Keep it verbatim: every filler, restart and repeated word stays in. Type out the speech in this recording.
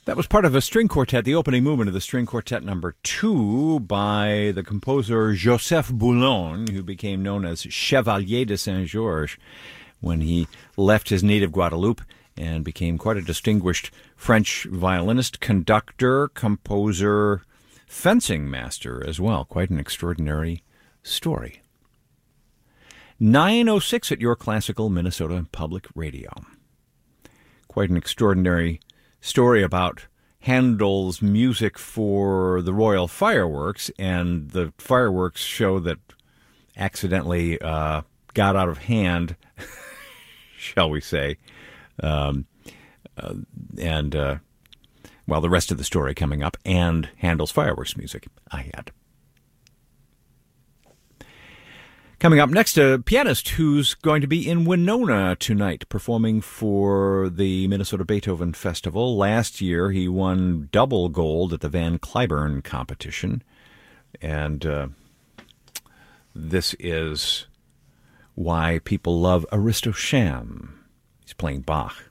That was part of a string quartet, the opening movement of the string quartet number two by the composer Joseph Boulogne, who became known as Chevalier de Saint-Georges when he left his native Guadeloupe and became quite a distinguished French violinist, conductor, composer, fencing master as well. Quite an extraordinary story. nine oh six at your classical Minnesota Public Radio. Quite an extraordinary story about Handel's music for the Royal Fireworks, and the fireworks show that accidentally uh, got out of hand, shall we say. Um, uh, and, uh, well, the rest of the story coming up, and Handel's fireworks music I had. Coming up next, a pianist who's going to be in Winona tonight performing for the Minnesota Beethoven Festival. Last year, he won double gold at the Van Cliburn competition. And uh, this is why people love Aristo Sham. He's playing Bach.